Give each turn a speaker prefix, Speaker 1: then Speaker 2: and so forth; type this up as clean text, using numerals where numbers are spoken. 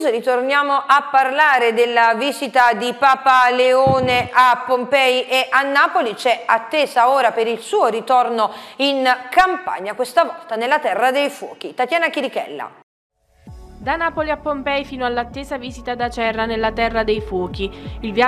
Speaker 1: Ritorniamo a parlare della visita di Papa Leone a Pompei e a Napoli. C'è attesa ora per il suo ritorno in Campania, questa volta nella Terra dei Fuochi. Tatiana Chirichella.
Speaker 2: Da Napoli a Pompei fino all'attesa visita ad Acerra nella Terra dei Fuochi. Il viaggio